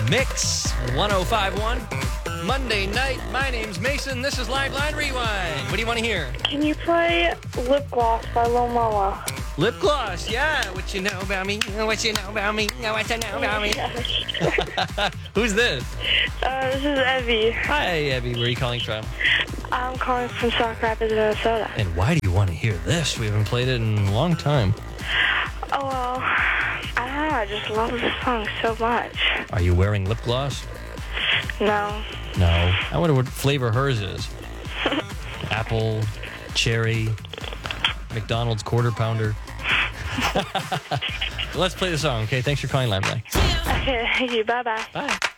Mix 1051. Monday night. My name's Mason. This is Liveline Rewind. What do you want to hear? Can you play Lip Gloss by Lil Mama? Lip gloss, yeah. What you know about me? What you know about me? What you know about me? Who's this? This is Evie. Hi, Abby. Where are you calling from? I'm calling from Sauk Rapids, Minnesota. And why do you want to hear this? We haven't played it in a long time. Oh, well, I don't know. I just love this song so much. Are you wearing lip gloss? No. No. I wonder what flavor hers is. Apple, cherry, McDonald's quarter pounder. Let's play the song, okay? Thanks for calling, Liveline. Okay, thank you. Bye-bye. Bye.